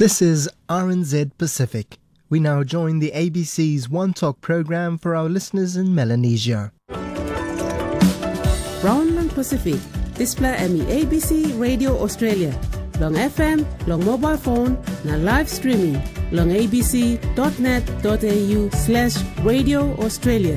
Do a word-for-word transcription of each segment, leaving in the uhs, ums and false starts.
This is R N Z Pacific. We now join the A B C's One Talk program for our listeners in Melanesia. Brownland Pacific, display M E A B C Radio Australia. Long F M, long mobile phone, na live streaming. Long abc.net.au slash Radio Australia.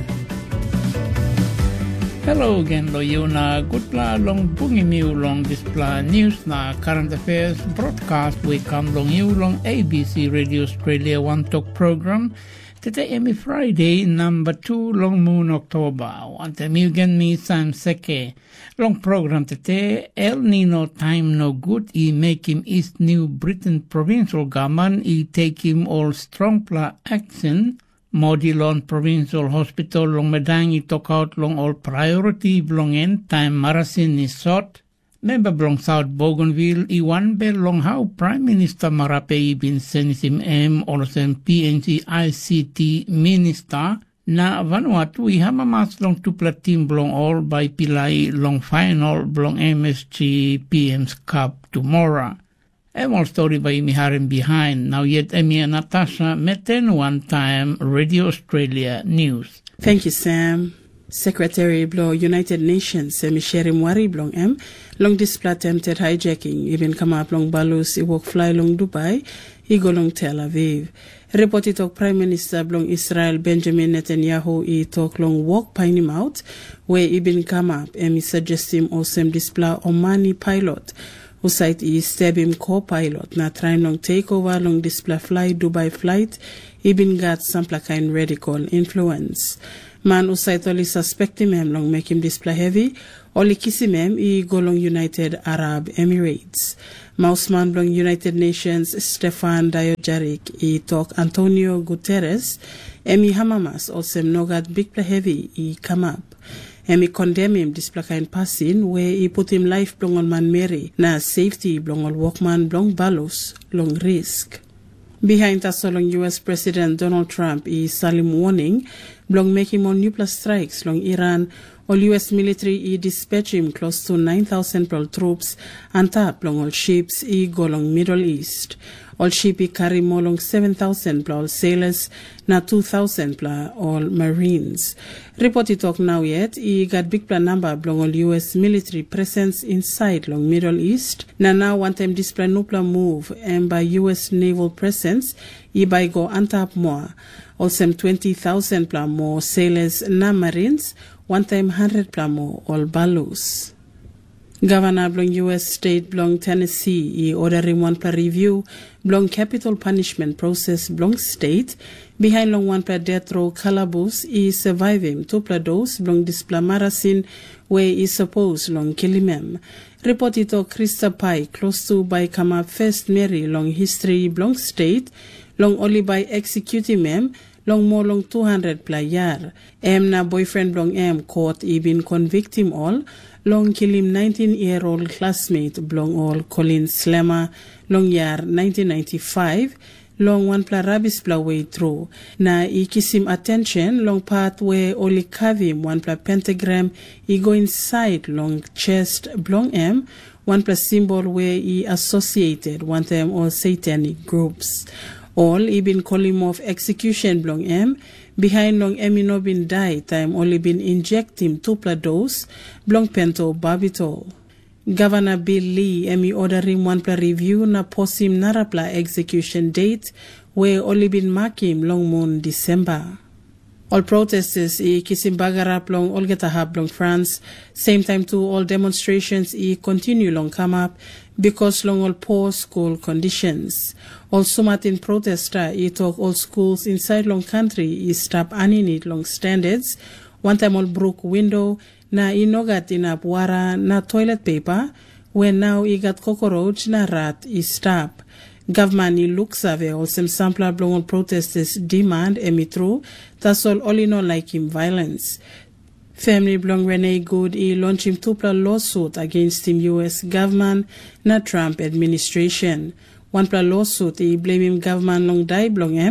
Hello again, lo you na good la long bungi miu long display news na current affairs broadcast we come long you long A B C Radio Australia One Talk program. Today Emmy Friday number two long moon October. Want the again me Sam Seke. Long program today El Nino time no good. He make him East New Britain provincial government. He take him all strong pla action. Modilon Provincial Hospital long medang I talk out long all priority belong end time marasin is short. Member belong South Bougainville I one bell long how Prime Minister Marape bin senisim M also P N G I C T Minister na Vanuatu I hamamas long tupla team belong all by Pilai long final belong M S G P M's Cup tomorrow. And more story by Miharim behind. Now yet Emi and Natasha meten one time Radio Australia News. Thank you, Sam. Secretary Blo United Nations Semi Sherim Wari Blong M long display attempted hijacking even come up long balus I walk fly long Dubai I go long Tel Aviv. Reported talk Prime Minister Blong Israel Benjamin Netanyahu I talk long walk pine him out where I been come up and he suggest him awesome display Omani pilot who site is stab him co-pilot na try long take over long display fly Dubai flight I been got some kind radical influence. Man who site only suspect him long make him display heavy only kiss him I go long United Arab Emirates. Mouseman long United Nations Stefan Dujarric I talk Antonio Guterres Emi Hamamas also no got big play heavy I come up. Emi condemn him display kind passing where he put him life blong on man Mary na safety blong on workman blong balos long risk. Behind us along U S President Donald Trump is Salim warning blong make him on nuclear strikes long Iran. All U S military I dispatch him close to nine thousand troops and tap long all ships I go long Middle East. All ship I carry more long seven thousand all sailors na two thousand all marines. Report it talk now yet I got big plan number long all U S military presence inside long Middle East. Na now one time this plan no plan move and by U S naval presence I by go antap more. Also twenty thousand more sailors na marines. One time hundred more all balus. Governor Blong U S State Blong Tennessee I ordering one per review Blong capital punishment process Blong State behind long one per death row calaboose I surviving two per dose Blong display marasin where is supposed long killimem. Report it to Krista Pai close to by Kama First Mary long history Blong State long only by executing mem long more long two hundred per year. M na boyfriend Blong M court I been convict him all. Long kill him nineteen-year-old classmate Blong all Colin Slammer long year nineteen ninety-five. Long one pla rabbis pla way through. Na I kiss him attention long part where only carve him one pla pentagram. I go inside long chest Blong M. One pla symbol where he associated one time all satanic groups. All he been calling him of execution Blong M. Behind long Emi no been die time only been inject him two pla dose Blong pento barbitol. Governor Bill Lee Emi ordering one pla review na post him narapla execution date where only been mark him long moon December. All protesters I kisim bagarap long all get a hab long France. Same time too all demonstrations I continue long come up because long all poor school conditions. Also Martin protester I talk all schools inside long country I stop earning it long standards. One time all broke window na I no got enough water na toilet paper when now I got cockroach na rat I stop. Government I look survey all some sampler blong all protesters demand emi true. That's all all in all like him violence. Family belong Rene Good I launch him two-pla lawsuit against him U S government na Trump administration. One pla lawsuit I blame him government long die belong him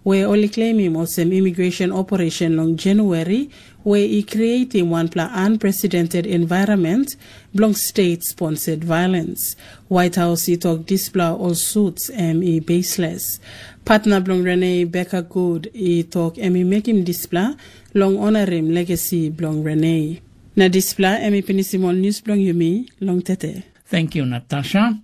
where only claiming was an immigration operation long January, where he creating one pla unprecedented environment belong state-sponsored violence. White House he talk display all suits and he baseless. Partner belong Renee Becca Good he talk and he make him display long honor him legacy belong Renee. Na display and he pinisimol news belong Yumi long tete. Thank you, Natasha.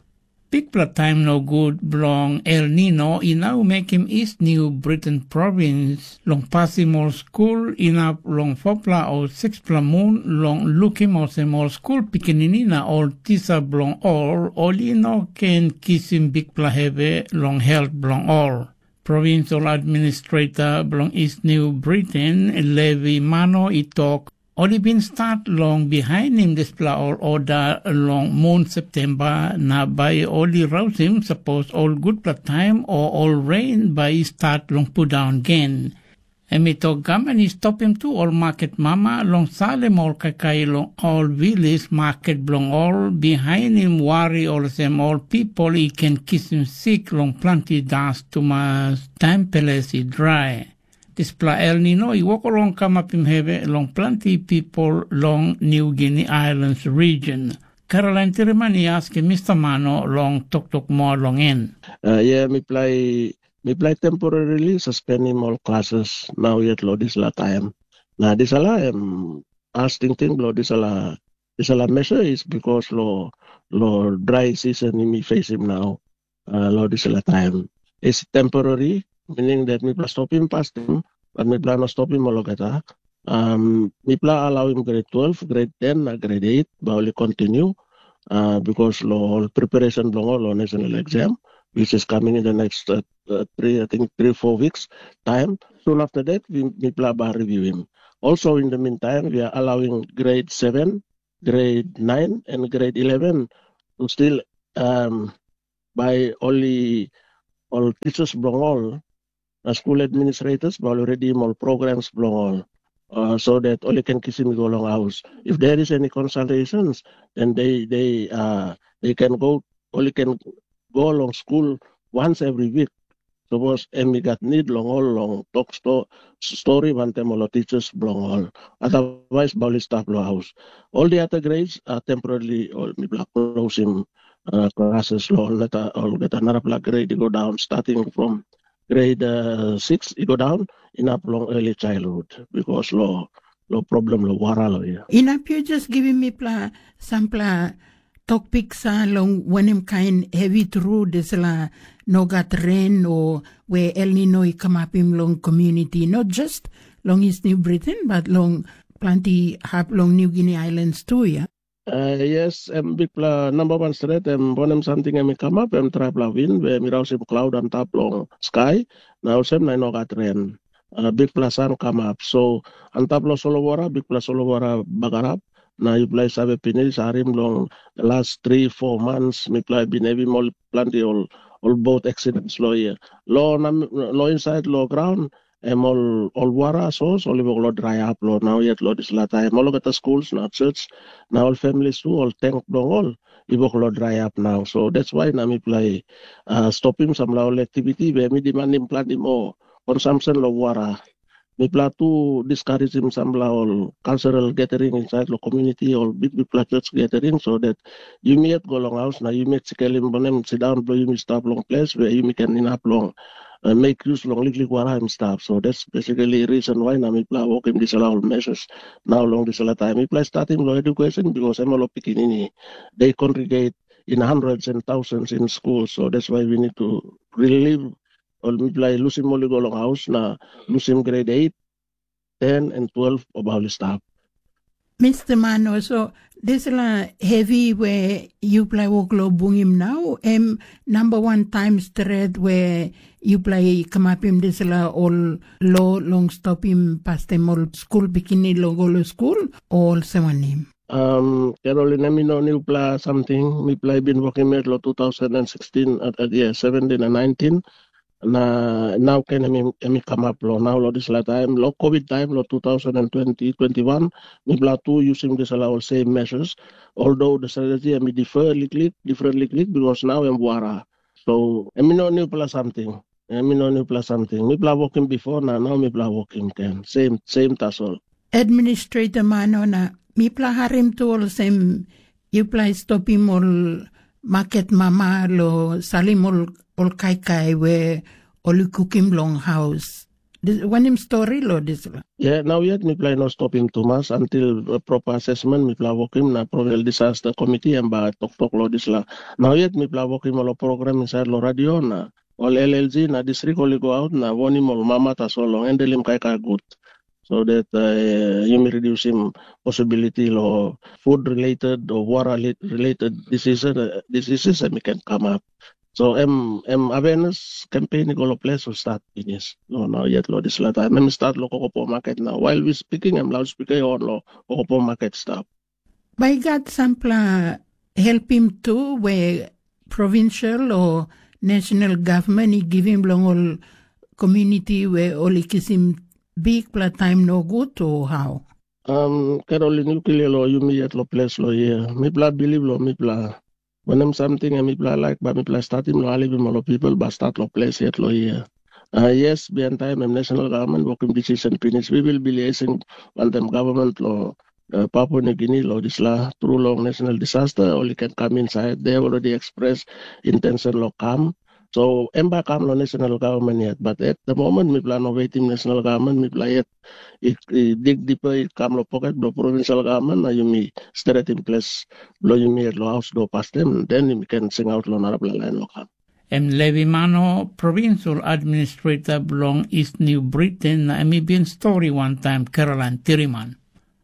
Big blood time no good belong El Nino in now make him East New Britain province long passimol school in up long fopla or six plamoon long lookim or semol school pikininina or tisa blong all all ino can kiss him big plaheve long health blong all. Provincial administrator belong East New Britain Levi Mano itok only been start long behind him display or order long month September na by only rouse him suppose all good blood time or all rain by start long put down again. And me to gamani stop him to all market mama long Salem all kakai long all village market belong all behind him worry all them all people he can kiss him sick long plenty dance to my time palace dry. Display El Nino, I walk along come up in heavy along plenty people long New Guinea Islands region. Caroline Tirimani ask Mister Mano long talk talk more long in. Uh, yeah, me play me play temporarily suspending all classes now yet lo this la time. Now this la am asking thing lo this la this la measure is because lo lo dry season me face him now. Uh, lo this la time. It's temporary. Meaning that me plan stop him past him, but me plan not stop him all kata. Um, me plan allow him grade twelve, grade ten, grade eight, but only continue uh, because lo preparation long lo national exam, which is coming in the next uh, uh, three, I think three four weeks time. Soon after that, we me plan bar review him. Also in the meantime, we are allowing grade seven, grade nine, and grade eleven to still um, by only all teachers belong all. Uh, school administrators but already all programs belong all uh, so that only can kiss him go along house. If there is any consultations, then they they uh they can go only can go along school once every week. Suppose Emmy got need long all long talk sto- story one time all teachers belong all. Otherwise, Bali staff belong house. All the other grades are temporarily all me black closing uh, classes law let all get another black grade to go down starting from grade uh, six, you go down in up long early childhood because law, law problem, law wara law. Yeah. In up you just giving me pla some pla topics long when him kind heavy through this la no got rain or where El Nino I come up in long community, not just long East New Britain, but long plenty have long New Guinea Islands too, yeah. Uh, yes, um, big pla number one straight, um, when I'm something I come up, I'm try pla wind, where me rouse him cloud on top long sky. Now some I know got rain. Uh, big pla sun come up. So on top lo solo water, big pla solo water bagarap. Now you play sabe pinis arim long the last three, four months, me play been every more plenty all all boat accidents lo here. Low low inside low ground. I'm all all wara sauce, all lo dry up lo now yet lo this la time. All at the schools, now church, now all families too, all tank long all. Ibok lo dry up now. So that's why na me play uh stop him some all activity where me demand him plant him more consumption lo wara. Me plan to discourage him some all cultural gathering inside the community or big big church gathering so that you may go long house now you may chill him bonem sit down blow you may stop long place where you can in up long. Uh, make use long likely wara and stuff. So that's basically the reason why now we play walk in this all measures now long this all time. We play starting law education because I'm all picking they congregate in hundreds and thousands in schools. So that's why we need to relieve or we play losing molly go long house now losing grade eight, ten and twelve about the staff. Mister Mano, so this la heavy where you play Woklo Bungim now, um number one times thread where you play come up him this la all low long stop him past them all school bikini logo school all seven him. Um Caroline me no new play something. Me play been working at lo two thousand sixteen at, at yeah seventeen and nineteen. Na now can I me come up lo now lo this la time lo COVID time lo two thousand twenty twenty-one me bla two using this all same measures although the strategy I me differ little differently because now I'm wara so I me no new plus something Eh, me no nipla something. Me pla working before now, now me pla working can. Same, same that's all. Administrator mano na mi pla harim to all sem you pla stop him all market mama lo salim all all kai kai where all cook him long house. This one him story lo this la. Yeah, now yet me pla no stop him too much until a proper assessment me pla working na provincial disaster committee and ba tok tok lo this la. Now yet me pla working lo program inside lo radio na all L L G na district only go out na one him all mama ta so long and him kai kai good. So that uh, you may reduce him possibility of food related or water related diseases, uh, diseases and we can come up. So em em awareness campaign go place will start finish. No, no yet lo this later. Em start lo Kokopo market now. While we speaking, em loudspeaker on lo Kokopo market stop. By God sampla help him too where provincial or national government he give him long all community where all he kiss him big pla time no good or how? Um, Caroline, you kill lo you me at lo place lo here. Me pla believe lo me pla. When I'm something and me pla like, but me pla start him lo I live in lo people, but start lo place yet lo here. Uh, yes, behind time I'm national government working decision finish. We will be liaising on them government lo uh, Papua New Guinea lo this la through long national disaster. Only can come inside. They have already expressed intention lo come. So, emba kam lo national government yet, but at the moment, me plan of waiting national government, me plan yet, it, it dig deeper, it kam lo pocket, lo provincial government, na you me straight in place, lo you me at lo house do past them, then you can sing out lo narabla line lo kam. Em Levi Mano, provincial administrator belong East New Britain, na emi bin story one time, Caroline Tiriman.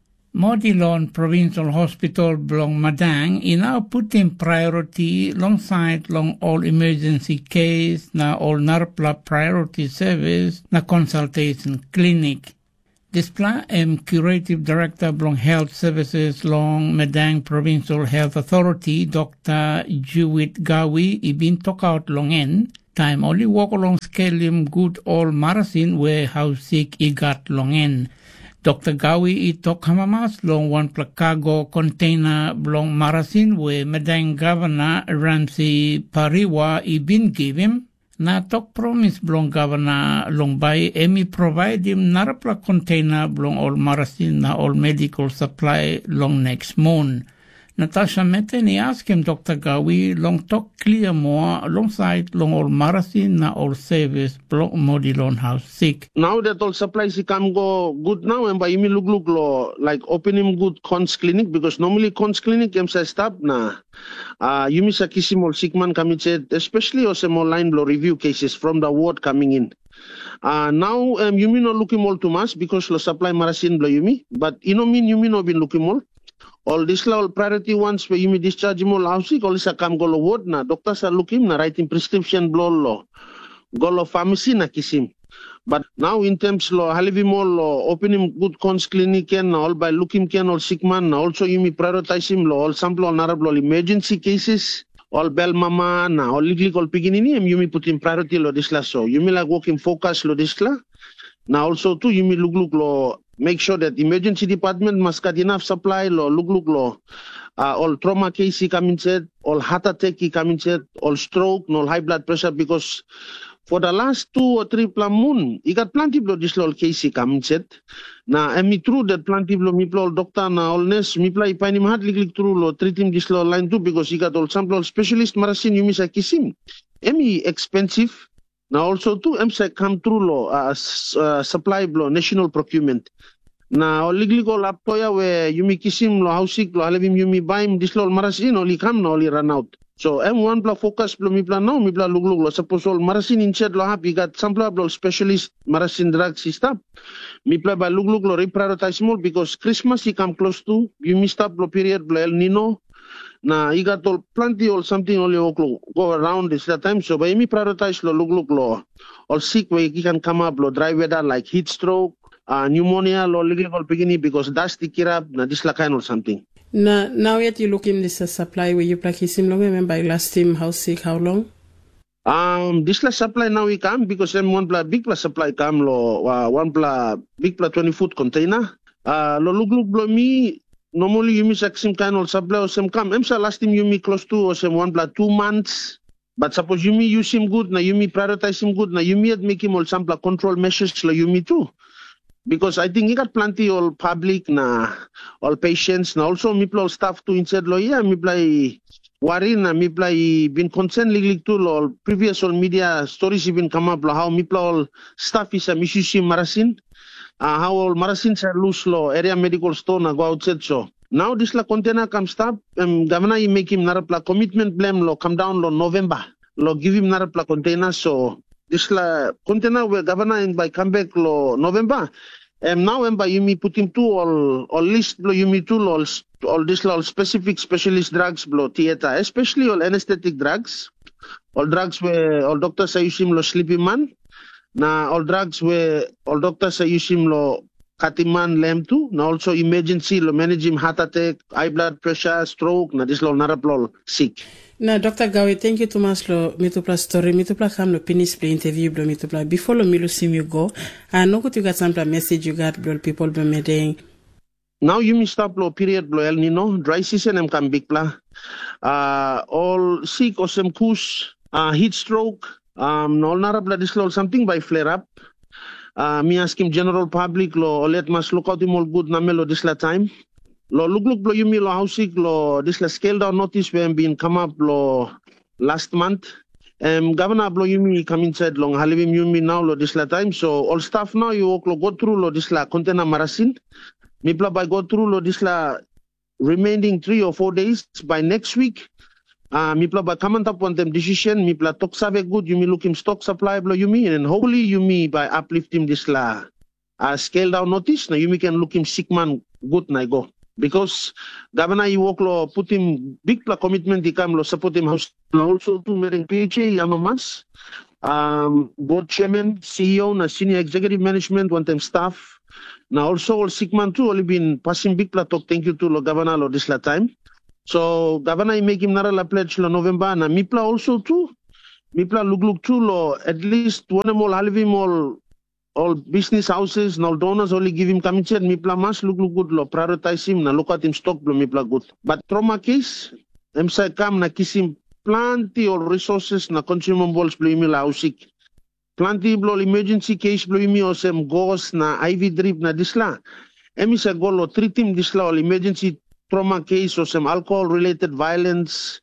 Modilon Provincial Hospital belong Madang in now put in priority alongside long all emergency case na all narpla priority service na consultation clinic. Displa em curative director belong health services long Madang Provincial Health Authority Doctor Jewit Gawi ibin talk out long en time only walk along scalium good all marasin where how sick i got long en. Doctor Gawi itok hamamas long one placago container belong marasin we Madang Governor Ramsey Pariwa ibin give him na tok promise belong Governor long by emi provide him narapla container belong all marasin na all medical supply long next month. Natasha Meteni asked him Doctor Gawi long talk clear more alongside long all marasin na all service belong Modilon house sick. Now that all supplies come go good now and by imi look look lo like open him good cons clinic because normally cons clinic em sa stop na uh you miss a kisimol sick man coming said especially or some online lo review cases from the ward coming in. Uh now um you mean not looking all too much because lo supply marasin blo you me but you know mean you mean not been looking all. All this all priority ones where you may discharge him all housing, all is a come go ward na doctors are looking na writing prescription blow law. Go lo pharmacy na kisim. But now in terms lo halivi mo lo open him good cons clinic and all by looking can all sick man na also you may prioritize him lo all sample all narab all emergency cases. All bell mama na all legal all piginini and you may put in priority lo this la so you may like working focus lo this la. Now also too you may look look lo make sure that emergency department must get enough supply lo look look lo uh, all trauma case coming set, all heart attack coming set, all stroke, no high blood pressure because for the last two or three plan moon, you got plenty of this all case coming set. Now, and me true that plenty of me all doctor na all nurse me play find him hardly click through lo treat him this line too because he got all sample all specialist marasin you miss a kissim. Emi expensive. Now also too, M S A come through law, uh, uh, supply law, national procurement. Now legally go lap toya where you me kisim lo housing lo halevim you me buy him this law marasin only come now only run out. So M one pla focus pla mi pla now mi pla lug lug lo suppose all marasin instead lo happy got some pla lo specialist marasin drug system. Mi pla ba lug lug lo reprioritize more because Christmas he come close to you missed up lo period lo El Nino. Na you got all plenty or something only go around this that time. So by me prioritize lo look look lo all sick where you can come up lo dry weather like heat stroke, uh, pneumonia lo legal beginning because that's the kirab na this la kind or something. Na now yet you look in this uh, supply where you play him long remember last time how sick how long? Um this la supply now we come because M one pla big pla supply come lo uh, one pla big pla twenty foot container. Uh lo look look lo me normally you miss some kind of supply or some come. I'm last time you me close to or some one blood two months But suppose you me use him good, na you me prioritize him good, na you me make him all sample control measures la you me too. Because I think he got plenty all public na all patients na also me all staff too inside lo yeah me play worry na me play been concerned lig too all previous all media stories even come up lo how me all staff is a misuse marasin uh, how all marasin are loose lo area medical store na go outside so now this la container come stop um, governor he make him narapla commitment blame lo come down lo November lo give him narapla container so this la container where governor in by come back lo November. Um, now when by you me put him to all all list blow you me to all all this all specific specialist drugs blow theater, especially all anesthetic drugs, all drugs where all doctors are using lo sleepy man, na all drugs where all doctors are using lo katiman lem too, na also emergency lo managing heart attack, high blood pressure, stroke, na this lo naraplo sick. Na Doctor Gawi, thank you too much lo mitupla story mitupla kam lo finish play interview lo mitupla before lo milu sim you go and no good you got some message you got blo people be meeting. Now you me stop lo period blo El Nino dry season em kam big pla uh all sick or some kus uh heat stroke um no narapla this lo something by flare up uh me ask him general public lo let mas look out him all good na melo this la time. Lo look look lo yumi lo housing lo this la scale down notice when been come up lo last month. Um governor lo yumi come inside long halivim yumi now lo this la time so all staff now you walk lo go through lo this la container marasin. Me pla by go through lo this la remaining three or four days by next week. Uh me pla by comment up on them decision me pla talk save good you me look him stock supply lo yumi and hopefully you me by uplift him this la uh, scale down notice now you me can look him sick man good na go. Because governor you work lo put him big pla commitment he come lo support him house also to meeting P H A Yamamas um board chairman C E O na senior executive management one time staff now also all sick man too only been passing big pla talk thank you to lo governor lo this la time so governor he make him nara la pledge lo November na mipla also too mipla look look too lo at least one more halivim all all business houses, no donors only give him coming chat, me pla mas look look good lo, prioritize him, na look at him stock blow me pla good. But trauma case, em sa kam na kiss him plenty or resources na consumables blow me la usik. Plenty blow emergency case blow me or sem ghost na I V drip na disla. Em sa go lo treat him disla or emergency trauma case or some alcohol related violence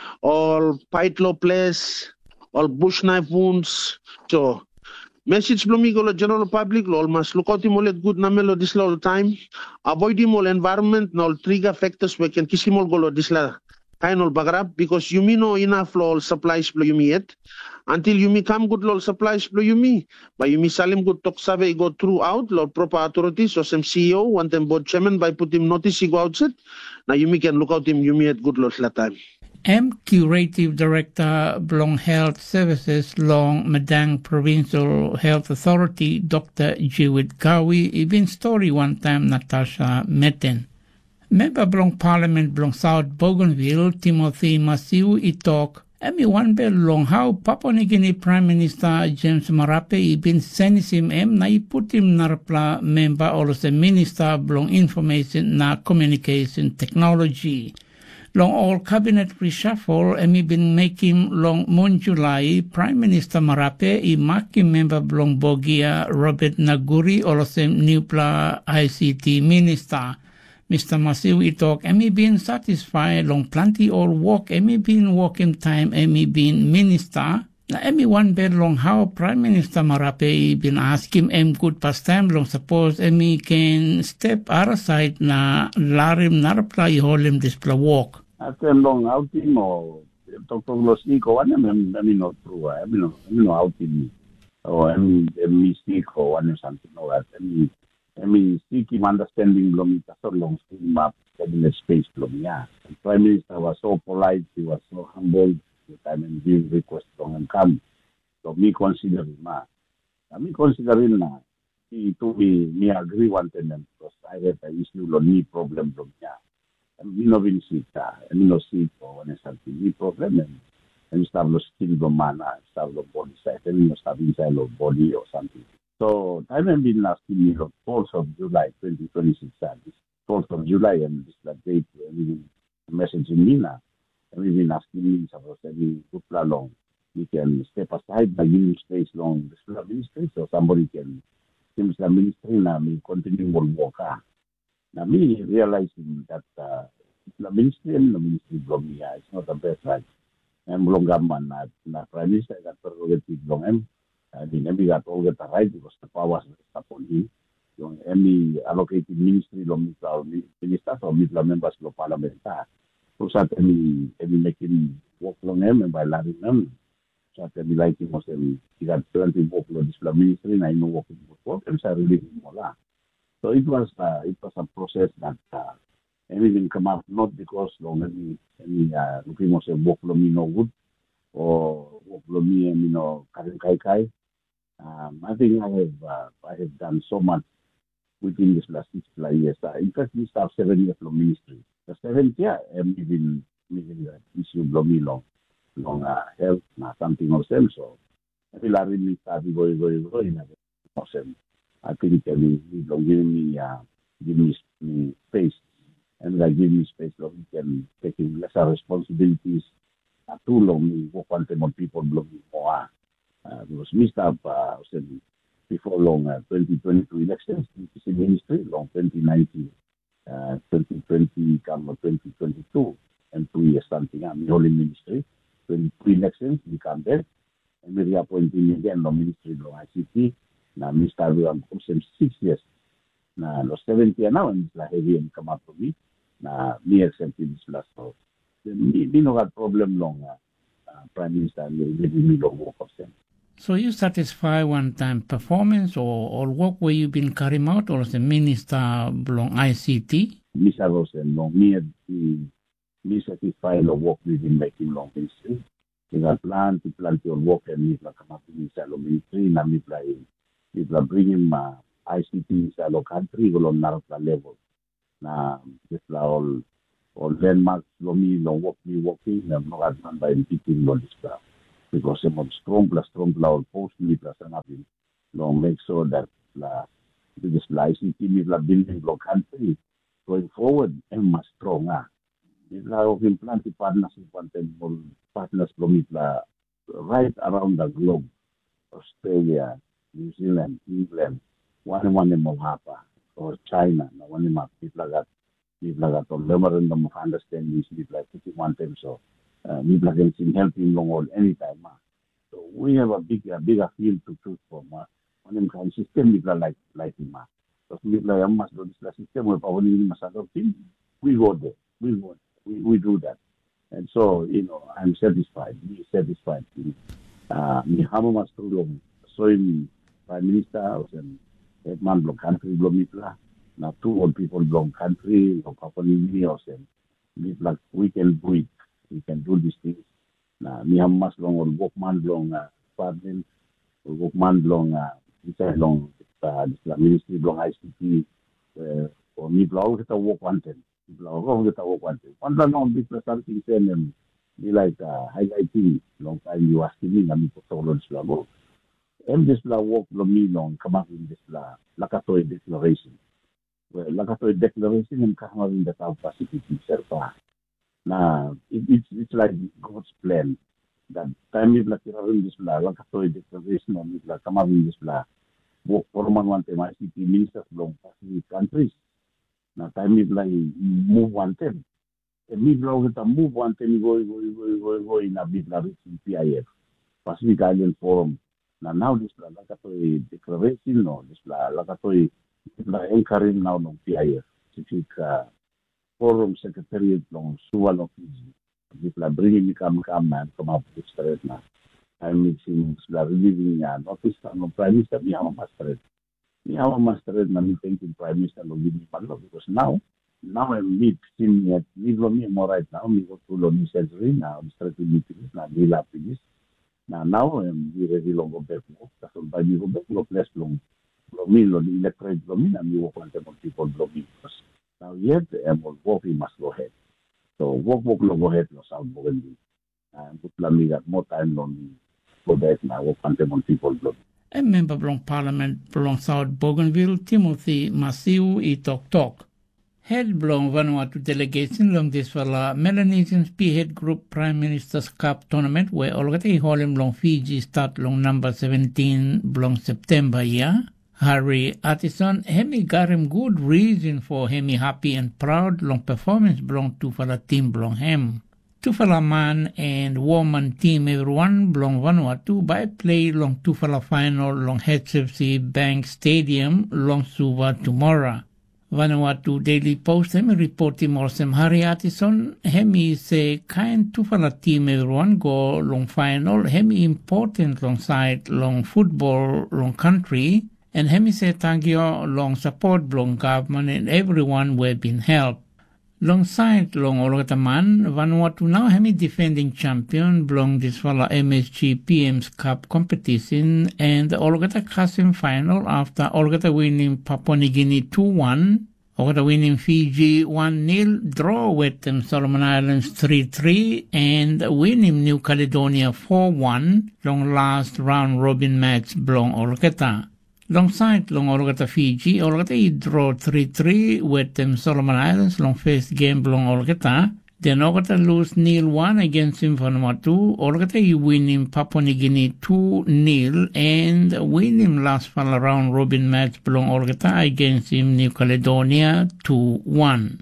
or fight law place or bush knife wounds. So message blow me go general public lo almost look out him all good na melo this all time avoid him all environment no trigger factors we can kiss him all go this la kind of bagrab because you me no enough lo supplies blow you me yet until you me come good lo supplies blow you me but you me salim good talk survey go throughout lo proper authorities or some C E O one them board chairman by put him notice he go outside now you me can look out him you me at good lo la time. M Curative Director Blong Health Services Long Madang Provincial Health Authority Doctor Jewett Gawi ibin story one time Natasha Meten. Member Blong Parliament Blong South Bougainville Timothy Masiu itok emi one bel long how Papua New Guinea Prime Minister James Marape ibin senisim em na iputim narapla member also Minister Blong Information na Communication Technology. Long all cabinet reshuffle, emi been making long Mon July, Prime Minister Marape i maki member Blong Bogia Robert Naguri also new pla I C T Minister. Mister Masiu itok emi been satisfied long plenty all work emi been working time emi been minister. Na emi one bed long how Prime Minister Marape been asking em good past time long suppose emi can step aside na larim narapla i holem displa work. Atem long outing mo tokong los iko ane men emi no true emi no emi no outing o emi emi iko ane something no that emi emi seeking understanding long ita so long steam up cabinet space long ya. Prime Minister was so polite, he was so humble. The time and give request long and come. So me consider ma. Me consider na he to be me agree one thing because I have a issue lo ni problem long ya. Mi no bin sita, mi no sita o ne something ni problem and and start lo skin lo mana, start lo body side, and no start inside lo body or something. So time and been asking me the fourth of July twenty twenty-six service. fourth of July and this la date we message in Mina. And we've been asking me suppose every good long we can step aside by giving space long the ministry, so somebody can finish the ministry na me continue work. Now me realizing that uh, the ministry and the ministry belong me, it's not the best right. And belong gaman na na prime minister got prerogative belong him. I mean, we got all the right because the powers upon him. Yung any allocated ministry long ministers or members of parliament. So sa any any making work long him and by letting them. So that we like him was him. He got plenty work long this ministry and I know working work. And so really more. So it was uh, it was a process that uh, everything come up not because long any any uh, looking was a work long me no good or work long me and you know karin kai kai. Um, I think I have uh, I have done so much within this last six years. Uh, in fact, we start seven years long ministry. The seventh year, I'm even even the issue long me long long uh, health, not something of them. So I feel I really started going going going awesome. I think uh, we we long giving me uh, give me, me space, and like give me space so we can take lesser responsibilities. Uh, too long we work on them on people belonging more. Uh, because we start uh, before long uh, twenty twenty-two elections, the ministry, long twenty nineteen, uh, twenty twenty, come twenty twenty-two, and two years something, I'm the only ministry. twenty-two elections, we come there, and we reappoint him again, the ministry, the I C T. Now, we start with um, six years. Now, the seventh year now, and it's like heavy and come up to me. Now, me accepting this last so we no got problem long, uh, uh, Prime Minister, and we really need to work of them. So you satisfy one-time performance or, or work where you've been carrying out or as a minister belong I C T? Mister Rosen, no, me, me satisfy the work we've been making long ministry. We got plan to plan your work and we come up to Mister Ministry and we play, we bring him uh, I C T inside the country, go on Naraka level. Now, this is all, all landmarks, lo me, lo work me working, and not done by repeating all this stuff. Because I'm strong plus strong plus post me plus nothing. Long make sure that la this I C T me la building the country going forward and much stronger. It's like of implanted partnership and partners from it la right around the globe. Australia, New Zealand, England, one one in Mohapa or China, one in people got people got a memorandum of understanding people like fifty-one times so. Uh, we can help him long all anytime. Uh. So we have a big, a bigger field to choose from. Uh. One of them system we like like him. Uh. So we like must do this system. We probably must adopt him. We go there. We go. We we do that. And so you know, I'm satisfied. We satisfied. Uh, me hamo must do so in Prime Minister and Edman block country block mitla. Now two old people block country or company me or same. Like we can do it. We can do these things. Now, me have much long or work man long department, or work man long, inside long, uh, this ministry long I C T, uh, or me blow get a work one ten. Me blow get a work one ten. One time on this something same and be like uh, highlighting long time you asking me, I mean, for so long slow. And this la work long me long come up in this la Lakatoy declaration. Well, Lakatoy declaration and come up in the South Pacific itself. Now, it, it's, it's like God's plan. That time is like in this blah, like a toy declaration on it, like come up in this blah. Work for one one time I C T ministers from Pacific countries. Now, time is like move one time. And me blow with a move one time, go, go, go, go, go in a bit like P I F, Pacific Island Forum. Now, now this blah, like a toy declaration, no, this blah, like a toy, like anchoring now no P I F. Pacific, uh, Forum Secretariat long Suwal of Fiji. People are bringing me come come and come up with straight now. I'm mixing relieving uh, notice from Prime Minister. We have a master. We have a master. Now me thinking Prime Minister will give me money because now, now I'm meet him yet. Leave me more right now. Me go to Loni surgery now. I'm starting meeting now. Deal up with this. Now now I'm ready long go back. That's all by me go back. Go less long. Me Loni electric Loni. And me work on them people Loni. Now yet I'm working must go ahead. So work work go ahead no South Bougainville. And put me got more time on go back now work on them on people Loni. A member belong Parliament belong South Bougainville, Timothy Masiu i Tok Tok. Head blong Vanuatu delegation long this fella Melanesian Spearhead Group Prime Minister's Cup tournament where already holding long Fiji start long number seventeen blong September year. Harry Artisan hemi got him good reason for hemi happy and proud long performance blong to fella team blong hem. Tufala man and woman team everyone blong Vanuatu by play long Tufala final long H F C Bank Stadium long Suva tomorrow. Vanuatu Daily Post hemi report him also Harry Artisan hemi say kind Tufala team everyone go long final hemi important long side long football long country and hemi say thank you long support blong government and everyone we been helped. Long side long Ologataman, Vanuatu now hemi defending champion belong this fella M S G P M's Cup competition and the Ologata Kasim final after Ologata winning Papua New Guinea two one, Ologata winning Fiji one nil, draw with them Solomon Islands three three and winning New Caledonia four one, long last round robin match belong Ologata. Long side long Ologata Fiji, Ologata draw three three with them Solomon Islands long first game belong Ologata. Then Ologata lose nil one against him Vanuatu. Ologata win in Papua New Guinea two nil and win him last final round robin match belong Ologata against him New Caledonia two one.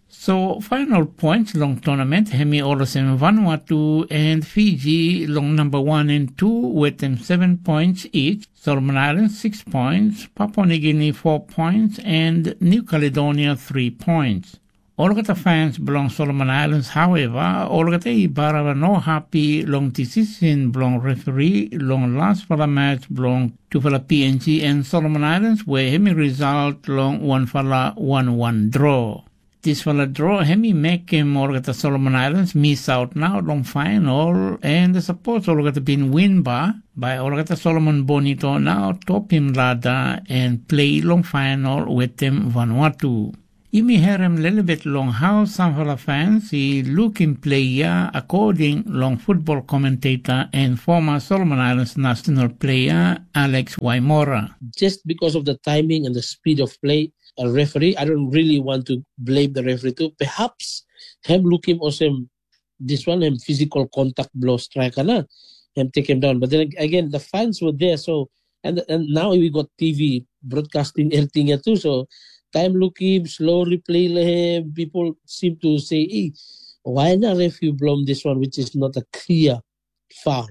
So final points long tournament hemi Olosem Vanuatu and Fiji long number one and two with them seven points each. Solomon Islands six points, Papua New Guinea four points and New Caledonia three points. Ologata fans belong Solomon Islands, however, Ologata Ibarra no happy long decision belong referee long last for the match belong to fella P N G and Solomon Islands where hemi result long one fella one one draw. This fella draw hemi make him Ologata Solomon Islands miss out now long final and the support Ologata been win by by Ologata Solomon Bonito now top him ladder and play long final with them Vanuatu. You may hear him a little bit long how some fella fans he looking player according long football commentator and former Solomon Islands national player Alex Waimora. Just because of the timing and the speed of play, a referee, I don't really want to blame the referee too. Perhaps him look him also this one him physical contact blow striker na him take him down. But then again the fans were there so and and now we got T V broadcasting everything here too. So time look him, slow replay him, people seem to say, hey, why not ref you blow this one which is not a clear foul?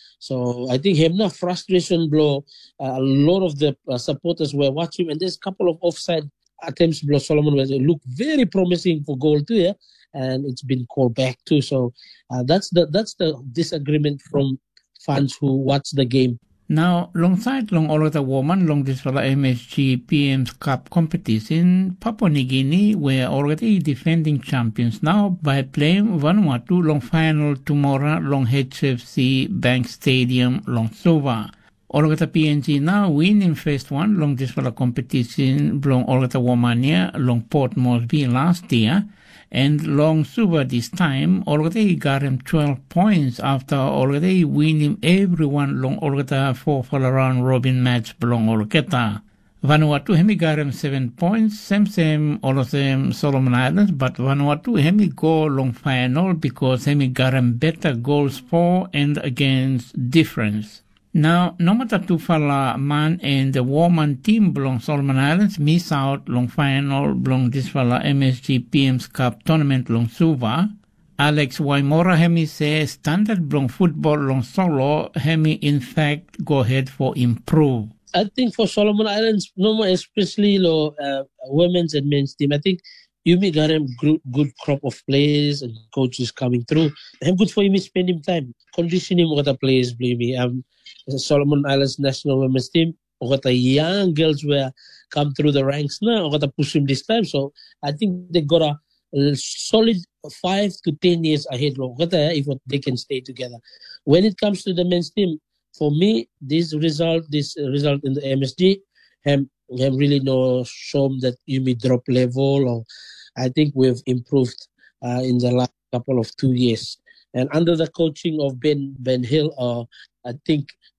So I think him na frustration blow. Uh, a lot of the uh, supporters were watching, and there's a couple of offside attempts blow Solomon where they look very promising for goal too, yeah, and it's been called back too. So uh, that's the that's the disagreement from fans who watch the game. Now, alongside long Ologata woman long this fella M S G P M's Cup competition, Papua New Guinea were already defending champions now by playing Vanuatu long final tomorrow long H F C Bank Stadium long Suva. Ologata P N G now winning first one long this fella competition long Ologata Womania long Port Moresby last year. And long Suva this time, already got him twelve points after already winning everyone long Ologata four fall around robin match belong Ologata. Vanuatu hemi got him seven points, same same all of them Solomon Islands, but Vanuatu hemi go long final because hemi got him better goals for and against difference. Now, no matter two fella man and the woman team belong Solomon Islands miss out long final belong this fella M S G P M's Cup tournament long Suva. Alex Waimora hemi says standard belong football long solo hemi in fact go ahead for improve. I think for Solomon Islands, no more especially lo, uh, women's and men's team, I think Yumi got him good, good crop of players and coaches coming through. I'm good for him spending time conditioning what the players believe me. Um, Solomon Islands national women's team, or got the young girls were come through the ranks now, or got to push him this time. So I think they got a, a solid five to ten years ahead of if they can stay together. When it comes to the men's team, for me, this result, this result in the M S G, have, have really no shown that you may drop level, or I think we've improved uh, in the last couple of two years. And under the coaching of Ben Ben Hill, uh, I think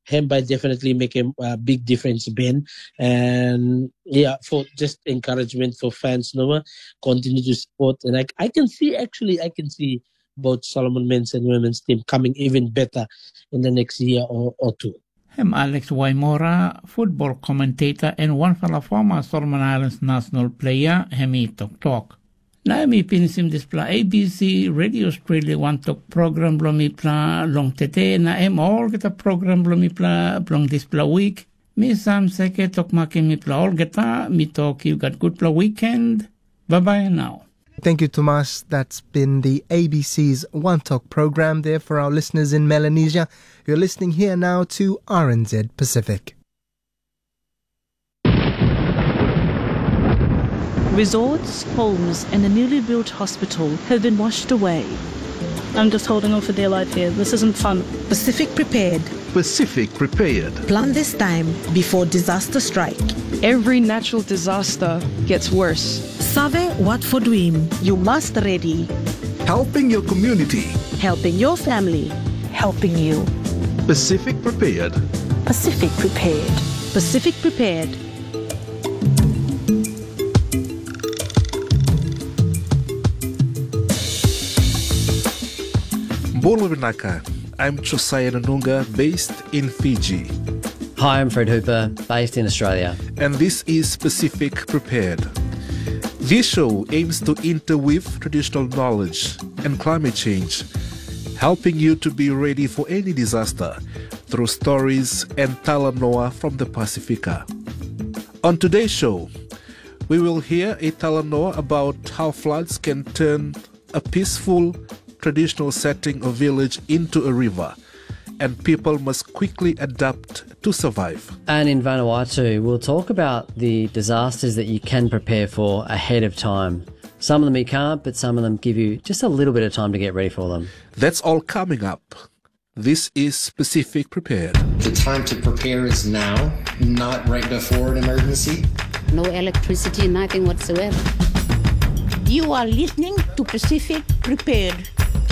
him by definitely make a uh, big difference, Ben. And yeah, for just encouragement for fans, no, continue to support. And I, I can see, actually, I can see both Solomon men's and women's team coming even better in the next year or, or two. I'm Alex Waimora, football commentator and one fellow former Solomon Islands national player, Hemi Tok Tok. Na mi pinisim displa A B C Radio Australia One Talk program blom mi pla long tete na em all kita program blom mi pla blong displa week. Mi sam seke tok make mi pla all kita mi talk you got good pla weekend. Bye bye now. Thank you, Tomas. That's been the A B C's One Talk program there for our listeners in Melanesia. You're listening here now to R N Z Pacific. Resorts, homes and a newly built hospital have been washed away. I'm just holding on for dear life here. This isn't fun. Pacific Prepared. Pacific Prepared. Plan this time before disaster strike. Every natural disaster gets worse. Save Watford Wim. You must ready. Helping your community. Helping your family. Helping you. Pacific Prepared. Pacific Prepared. Pacific Prepared. Bolo Vinaka. I'm Josiah Nanunga, based in Fiji. Hi, I'm Fred Hooper, based in Australia. And this is Pacific Prepared. This show aims to interweave traditional knowledge and climate change, helping you to be ready for any disaster through stories and talanoa from the Pacifica. On today's show, we will hear a talanoa about how floods can turn a peaceful traditional setting or village into a river, and people must quickly adapt to survive. And in Vanuatu, we'll talk about the disasters that you can prepare for ahead of time. Some of them you can't, but some of them give you just a little bit of time to get ready for them. That's all coming up. This is Pacific Prepared. The time to prepare is now, not right before an emergency. No electricity, nothing whatsoever. You are listening to Pacific Prepared.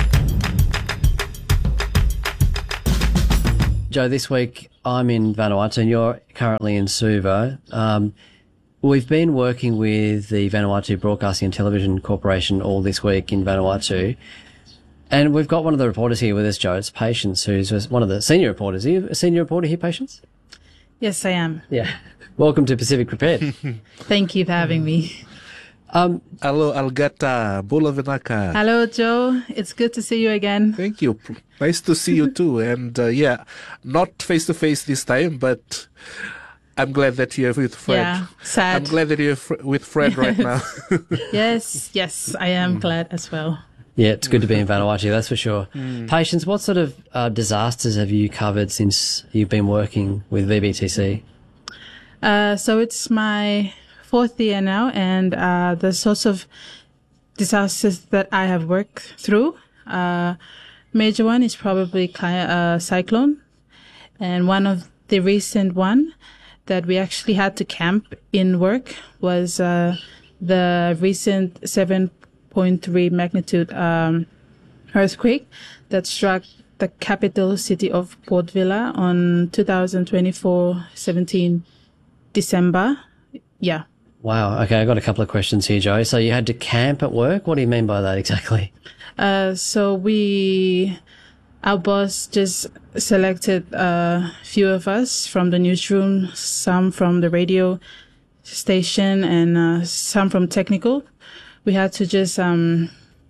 Joe, this week I'm in Vanuatu and you're currently in Suva. Um, we've been working with the Vanuatu Broadcasting and Television Corporation all this week in Vanuatu. And we've got one of the reporters here with us, Joe. It's Patience, who's one of the senior reporters. Are you a senior reporter here, Patience? Yes, I am. Yeah. Welcome to Pacific Prepared. Thank you for having me. Um, Hello, Algata, Bula Vinaka. Hello, Joe. It's good to see you again. Thank you. Nice to see you too. And uh, yeah, not face to face this time, but I'm glad that you're with Fred. Yeah, sad. I'm glad that you're fr- with Fred right now. Yes, yes, I am mm. glad as well. Yeah, it's good to be in Vanuatu, that's for sure. Mm. Patience, what sort of uh, disasters have you covered since you've been working with V B T C? Uh, so it's my fourth year now, and uh, the sorts of disasters that I have worked through, uh, major one is probably uh, cyclone, and one of the recent one that we actually had to camp in work was uh, the recent seven point three magnitude um, earthquake that struck the capital city of Port Vila on two thousand twenty-four seventeen December. Yeah. Wow. Okay, I got a couple of questions here, Joe. So you had to camp at work? What do you mean by that exactly? Uh, so we, our boss just selected a few of us from the newsroom, some from the radio station, and uh, some from technical. We had to just um,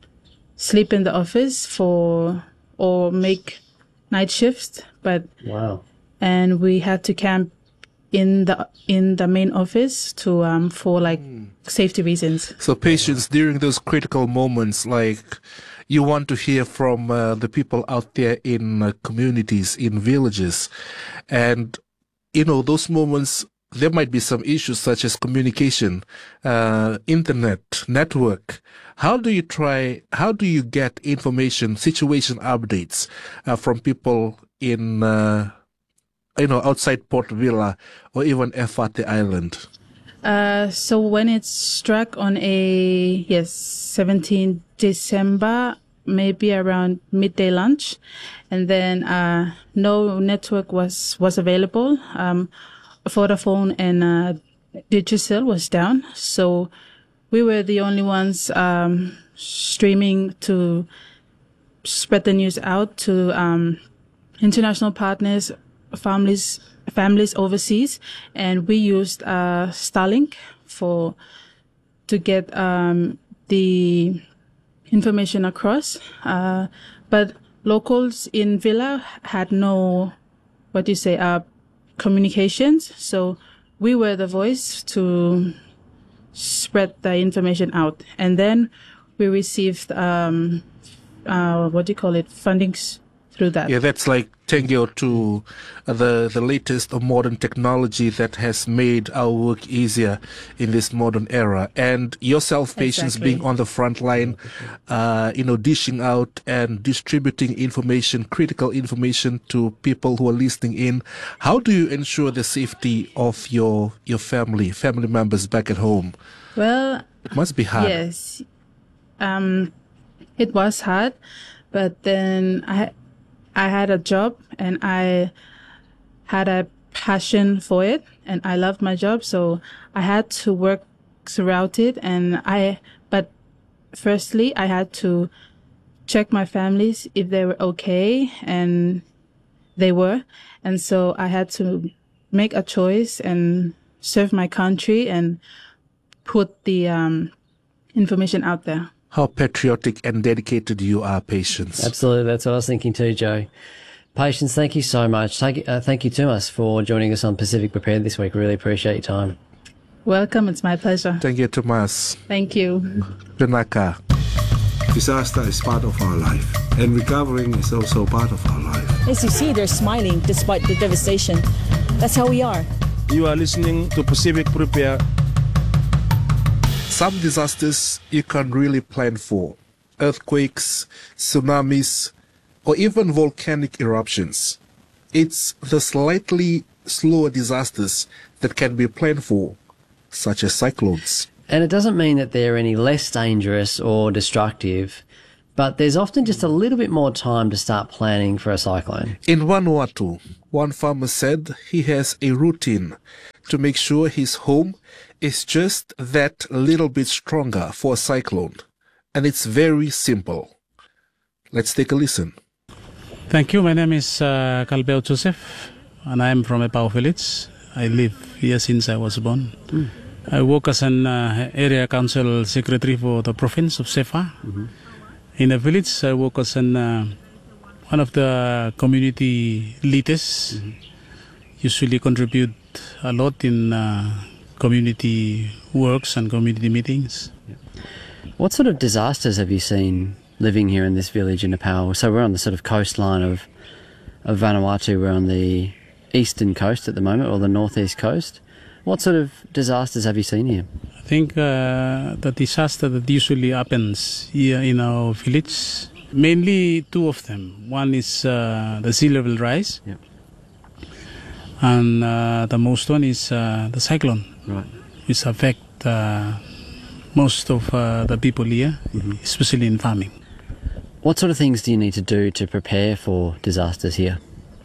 sleep in the office for or make night shifts, but wow. And we had to camp in the in the main office to um for like mm. safety reasons. So Patience, during those critical moments, like you want to hear from uh, the people out there in uh, communities, in villages, and you know those moments there might be some issues such as communication, uh, internet, network. How do you try? How do you get information, situation updates uh, from people in? Uh, you know, outside Port Vila or even Efate Island? Uh, so when it struck on a, yes, seventeenth December, maybe around midday lunch, and then uh, no network was was available. Um, Vodafone and uh, Digicel was down, so we were the only ones um, streaming to spread the news out to um, international partners, families, families overseas, and we used uh, Starlink for to get um, the information across. Uh, but locals in Villa had no, what do you say, uh, communications. So we were the voice to spread the information out. And then we received, um, uh, what do you call it, fundings through that. Yeah, that's like thank to uh, the the latest of modern technology that has made our work easier in this modern era. And yourself, patients, Exactly. being on the front line, uh, you know, dishing out and distributing information, critical information to people who are listening in. How do you ensure the safety of your your family, family members back at home? Well, It must be hard. yes, um, it was hard, but then I I had a job and I had a passion for it and I loved my job, so I had to work throughout it. And I, but firstly, I had to check my families if they were okay, and they were, and so I had to make a choice and serve my country and put the um, information out there. How patriotic and dedicated you are, patients. Absolutely, that's what I was thinking too, Joe. Patience, thank you so much. Thank, uh, thank you, Tumas, for joining us on Pacific Prepared this week. Really appreciate your time. Welcome, it's my pleasure. Thank you, Tomas. Thank you. Renaka. Disaster is part of our life, and recovering is also part of our life. As you see, they're smiling despite the devastation. That's how we are. You are listening to Pacific Prepare. Some disasters you can't really plan for. Earthquakes, tsunamis, or even volcanic eruptions. It's the slightly slower disasters that can be planned for, such as cyclones. And it doesn't mean that they're any less dangerous or destructive, but there's often just a little bit more time to start planning for a cyclone. In Vanuatu, one farmer said he has a routine to make sure his home is just that little bit stronger for a cyclone. And it's very simple. Let's take a listen. Thank you. My name is uh, Kalbeo Joseph, and I am from Epao village. I live here since I was born. Mm. I work as an uh, area council secretary for the province of Sefa. Mm-hmm. In the village, I work as an, uh, one of the community leaders. Mm-hmm. Usually contribute a lot in uh, community works and community meetings. Yeah. What sort of disasters have you seen living here in this village in Epao? So we're on the sort of coastline of, of Vanuatu. We're on the eastern coast at the moment, or the northeast coast. What sort of disasters have you seen here? I think uh, the disaster that usually happens here in our village, mainly two of them. One is uh, the sea level rise, yep. and uh, the most one is uh, the cyclone, right. which affect uh, most of uh, the people here, mm-hmm. especially in farming. What sort of things do you need to do to prepare for disasters here?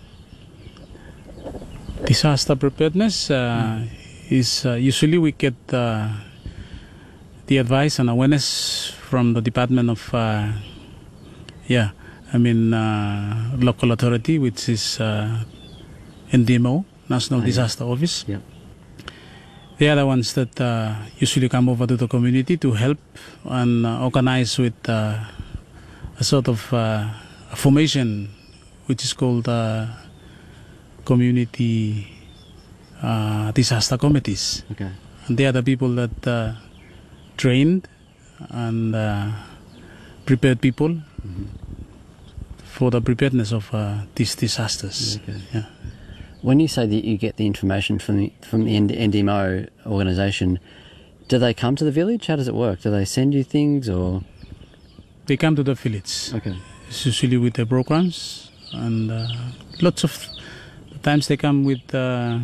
Disaster preparedness uh, mm. is uh, usually we get uh, the advice and awareness from the Department of, uh, yeah, I mean, uh, local authority, which is uh, N D M O, National oh, Disaster yeah. Office. Yeah. They are the ones that uh, usually come over to the community to help and uh, organize with uh, a sort of uh, a formation which is called uh, community uh, disaster committees. Okay. And they are the people that uh, trained and uh, prepared people mm-hmm. for the preparedness of uh, these disasters. Okay. Yeah. When you say that you get the information from the from the N D M O organisation, do they come to the village? How does it work? Do they send you things, or they come to the village? Okay. It's usually with the programs, and uh, lots of times they come with uh,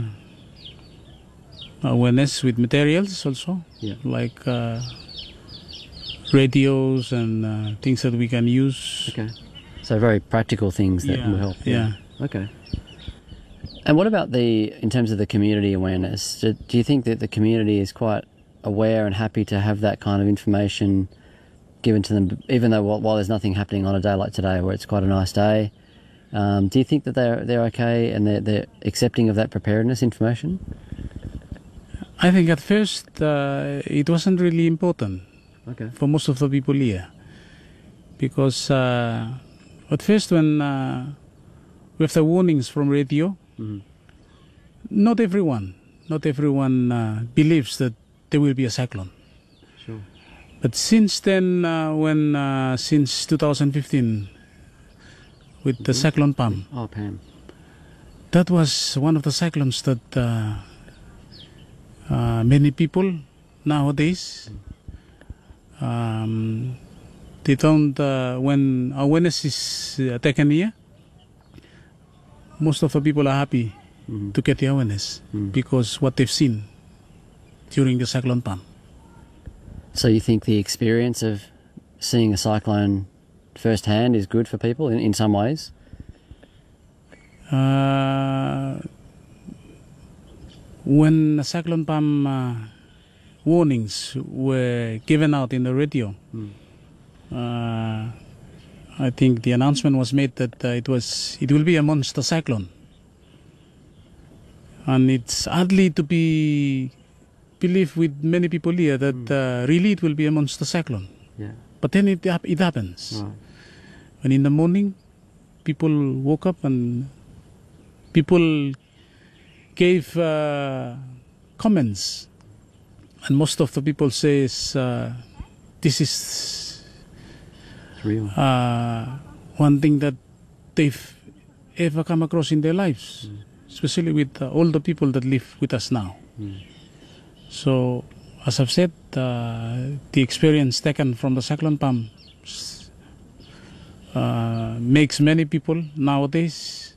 awareness with materials also, yeah. like uh, radios and uh, things that we can use. Okay. So very practical things that Yeah, will help. yeah. Okay. And what about the, in terms of the community awareness? Do, do you think that the community is quite aware and happy to have that kind of information given to them, even though while, while there's nothing happening on a day like today where it's quite a nice day? Um, do you think that they're they're okay and they're, they're accepting of that preparedness information? I think at first uh, it wasn't really important Okay. for most of the people here, because uh, at first when uh, we have the warnings from radio, Mhm. not everyone, not everyone uh, believes that there will be a cyclone. Sure. But since then, uh, when uh, since two thousand fifteen, with the cyclone Pam, Oh, Pam. that was one of the cyclones that uh, uh, many people nowadays um, they don't. Uh, when awareness is uh, taken here, most of the people are happy Mhm. to get the awareness Mm. because what they've seen during the cyclone Pam. So you think the experience of seeing a cyclone firsthand is good for people in, in some ways? Uh, when the cyclone Pam uh, warnings were given out in the radio, Mm. uh, I think the announcement was made that uh, it was it will be a monster cyclone, and it's hardly to be believed with many people here that uh, really it will be a monster cyclone. Yeah. But then it hap- it happens. Right. And in the morning, people woke up and people gave uh, comments, and most of the people says uh, this is It's real. uh, one thing that they've ever come across in their lives, especially with uh, all the people that live with us now. Mm. So, as I've said, uh, the experience taken from the cyclone Pam uh, makes many people nowadays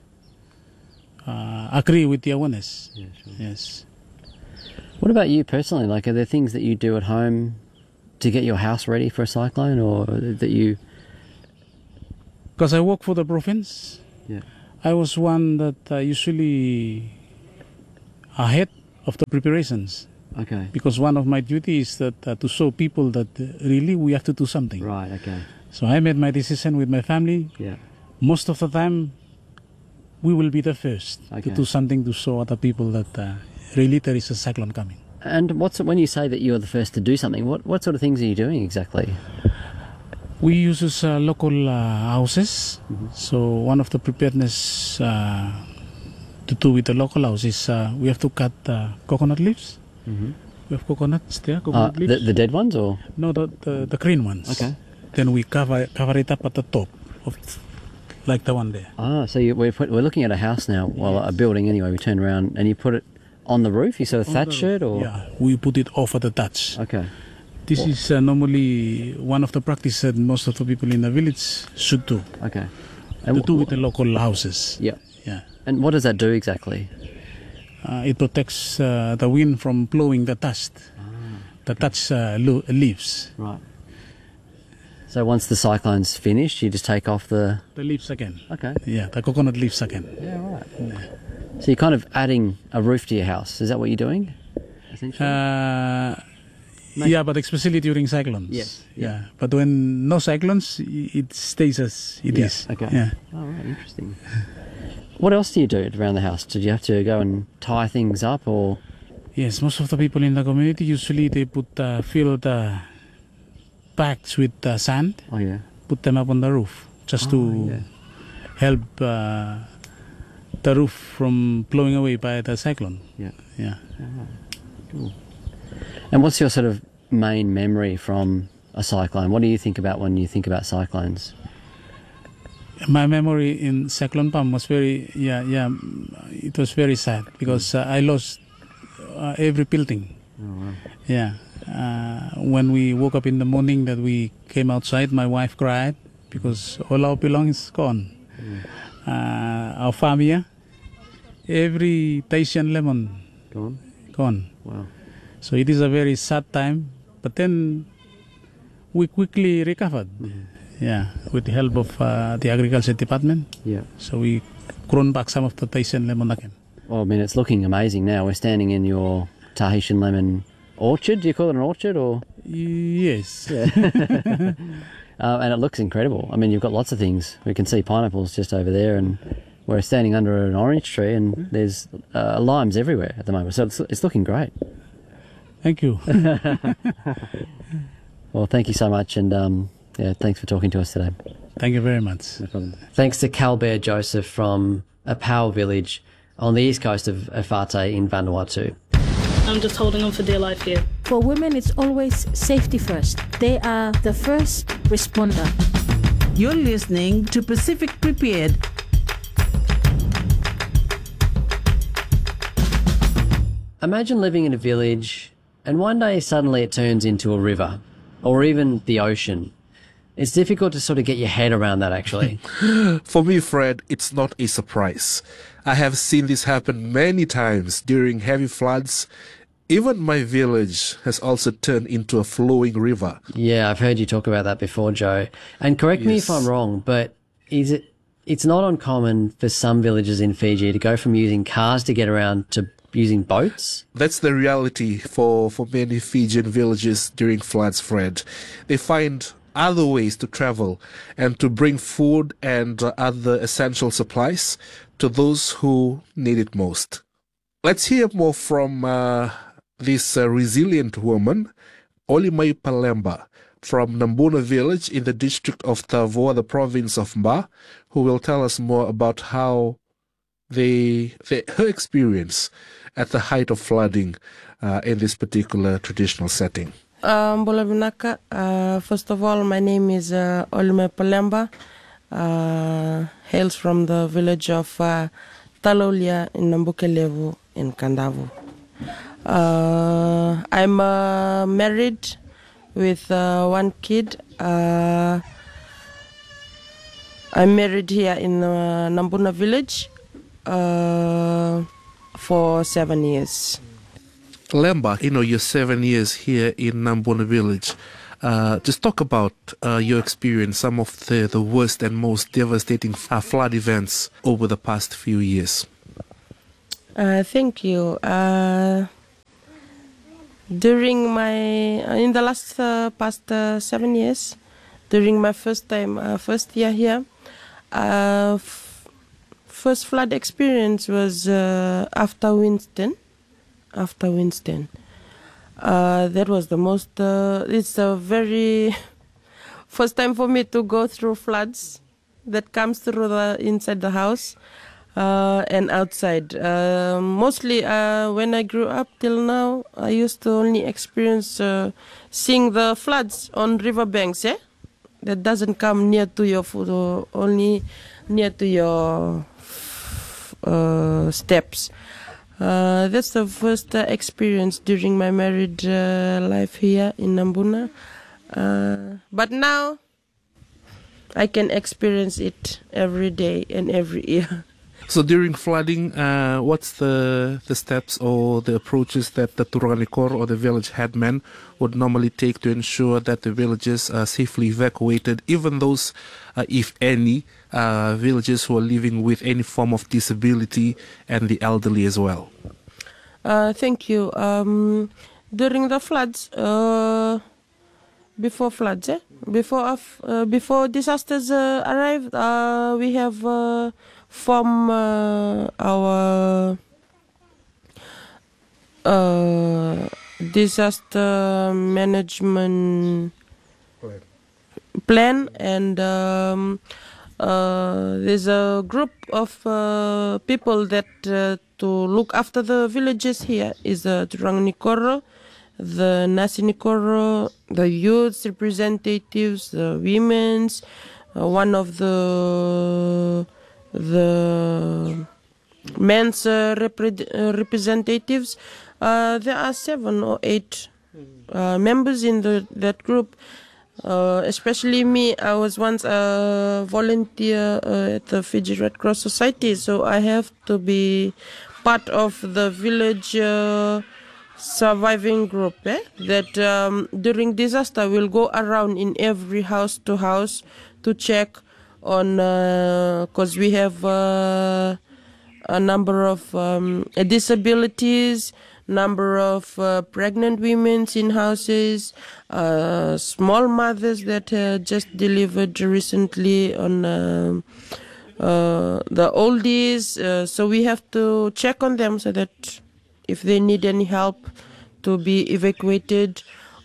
uh, agree with the awareness. Yeah, sure. Yes. What about you personally? Like, are there things that you do at home to get your house ready for a cyclone, or that you? Because I work for the province, Yeah. I was one that uh, usually ahead of the preparations. Okay. Because one of my duties is that uh, to show people that uh, really we have to do something. Right. Okay. So I made my decision with my family. Yeah. Most of the time, we will be the first Okay. to do something to show other people that uh, really there is a cyclone coming. And what's when you say that you're the first to do something? What what sort of things are you doing exactly? We use uh, local uh, houses. Mm-hmm. So one of the preparedness uh, to do with the local house is uh, we have to cut uh, coconut leaves. Mm-hmm. We have coconuts there, Uh, coconut the, leaves. the dead ones, or No, the, the the green ones. Okay. Then we cover cover it up at the top, of, like the one there. ah, so you, we're put, we're looking at a house now, well, a building anyway. We turn around and you put it on the roof. You sort of On the thatch it, or Yeah, we put it over the thatch. okay. This Well- is uh, normally one of the practices that most of the people in the village should do. Okay. To wh- do with the local houses. Yeah. Yeah. And what does that do exactly? Uh, it protects uh, the wind from blowing the dust, the thatch uh, lo- leaves, Right. So once the cyclone's finished, you just take off the. the leaves again. Okay. Yeah, the coconut leaves again. Yeah. Right. So you're kind of adding a roof to your house. Is that what you're doing? Essentially. Uh, Make- yeah, but especially during cyclones. Yes, Yeah. But when no cyclones, i- it stays as it Yeah, is. okay. Yeah. Oh, right, interesting. What else do you do around the house? Did you have to go and tie things up, or? Yes, most of the people in the community usually they put uh, fill the bags with uh, sand, Oh yeah. put them up on the roof just Oh, to yeah. help uh, the roof from blowing away by the cyclone. Yeah. Yeah. Cool. And what's your sort of main memory from a cyclone? What do you think about when you think about cyclones? My memory in Cyclone Pam was very, yeah, yeah, it was very sad because uh, I lost uh, every building. Oh, wow. Yeah. Uh, when we woke up in the morning that we came outside, my wife cried because all our belongings gone. Uh, our farm here, every Tahitian lemon Gone? gone. Wow. So it is a very sad time. But then we quickly recovered. Mm-hmm. Yeah, with the help of uh, the agriculture department. Yeah. So we grown back some of the Tahitian lemon again. Well, I mean, it's looking amazing now. We're standing in your Tahitian lemon orchard. Do you call it an orchard or? Yes. Yeah. uh, and it looks incredible. I mean, you've got lots of things. We can see pineapples just over there, and we're standing under an orange tree, and there's uh, limes everywhere at the moment. So it's, it's looking great. Thank you. Well, thank you so much, and um, yeah, thanks for talking to us today. Thank you very much. No problem. Thanks to Calbert Joseph from Apau village on the east coast of Efate in Vanuatu. I'm just holding on for dear life here. For women, it's always safety first. They are the first responder. You're listening to Pacific Prepared. Imagine living in a village and one day suddenly it turns into a river or even the ocean. It's difficult to sort of get your head around that, actually. For me, Fred, it's not a surprise. I have seen this happen many times during heavy floods. Even my village has also turned into a flowing river. Yeah, I've heard you talk about that before, Joe. And correct yes. me if I'm wrong, but is it? It's not uncommon for some villages in Fiji to go from using cars to get around to using boats? That's the reality for, for many Fijian villages during floods, Fred. They find other ways to travel and to bring food and uh, other essential supplies to those who need it most. Let's hear more from uh, this uh, resilient woman, Olimai Palemba, from Nambuna village in the district of Tavoa, the province of Mba, who will tell us more about how they, they her experience at the height of flooding uh, in this particular traditional setting. Um, Bola uh, first of all, my name is uh, Olimai Palemba, uh, hails from the village of uh, Talolia in Nambukelevu in Kandavo. Uh, I'm uh, married with uh, one kid. Uh, I'm married here in uh, Nambuna village uh, for seven years. Lemba, you know, you're seven years here in Nambuna village. Uh, just talk about uh, your experience, some of the, the worst and most devastating uh, flood events over the past few years. Uh, thank you. Uh, during my, uh, in the last uh, past uh, seven years, during my first time, uh, first year here, uh, f- first flood experience was uh, after Winston. After Winston. Uh, that was the most, uh, it's a very first time for me to go through floods that comes through the inside the house uh, and outside. Uh, mostly uh, when I grew up till now, I used to only experience uh, seeing the floods on riverbanks, eh? That doesn't come near to your food, or only near to your uh, steps. Uh, that's the first uh, experience during my married uh, life here in Nambuna. Uh, but now I can experience it every day and every year. So during flooding, uh, what's the the steps or the approaches that the Turanganikor or the village headman would normally take to ensure that the villages are safely evacuated, even those, uh, if any, uh, villages who are living with any form of disability and the elderly as well? Uh, thank you. Um, during the floods, uh, before floods, eh? before uh, before disasters uh, arrived, uh, we have uh, from uh, our uh, disaster management plan, plan and um, uh, there's a group of uh, people that uh, to look after the villages here is the Turanganikoro, the Nasinikoro, the youth representatives, the women's, uh, one of the the men's uh, repre- uh, representatives. Uh, there are seven or eight uh, members in the that group. Uh, especially me, I was once a volunteer uh, at the Fiji Red Cross Society, so I have to be part of the village uh, surviving group eh, that um, during disaster will go around in every house to house to check on, because uh, we have uh, a number of um, disabilities, number of uh, pregnant women in houses, uh, small mothers that uh, just delivered recently on uh, uh, the oldies. Uh, so we have to check on them so that if they need any help to be evacuated,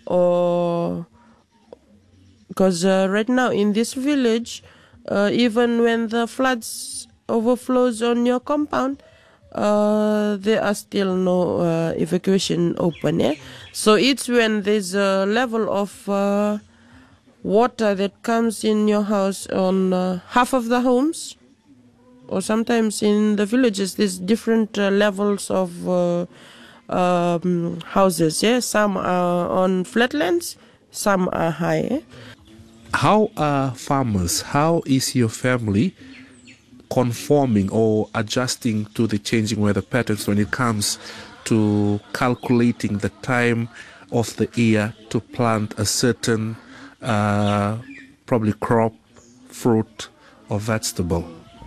or because uh, right now in this village, uh, even when the floods overflows on your compound, uh, there are still no uh, evacuation open. Eh? So it's when there's a level of uh, water that comes in your house on uh, half of the homes, or sometimes in the villages there's different uh, levels of uh, um, houses. Yeah, some are on flatlands, some are high. Eh? How are farmers, how is your family conforming or adjusting to the changing weather patterns when it comes to calculating the time of the year to plant a certain uh, probably crop, fruit or vegetable?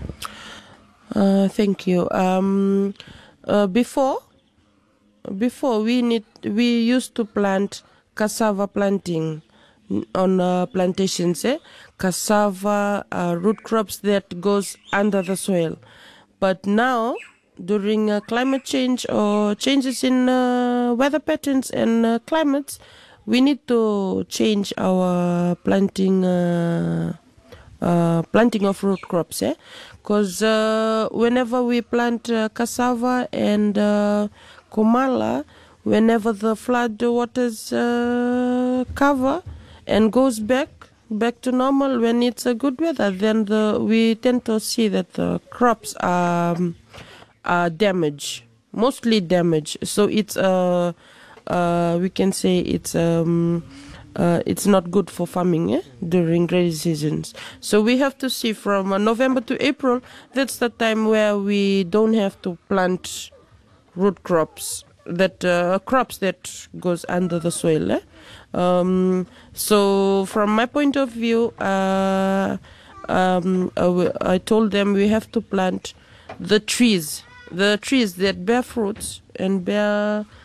Uh, thank you. Um, uh, before, before we need we used to plant cassava planting on uh, plantations, eh? cassava, uh, root crops that goes under the soil. But now, during uh, climate change or changes in uh, weather patterns and uh, climates, we need to change our planting uh, uh, planting of root crops. Because eh? uh, whenever we plant uh, cassava and uh, komala, whenever the flood waters uh, cover and goes back back to normal when it's a good weather, then the we tend to see that the crops are, um, are damaged, mostly damaged. So it's uh, uh we can say it's um uh, it's not good for farming eh, during rainy seasons. So we have to see from uh, November to April. That's the time where we don't have to plant root crops, that uh, crops that goes under the soil. Eh? Um, so from my point of view, uh, um, uh, I told them we have to plant the trees, the trees that bear fruits and bear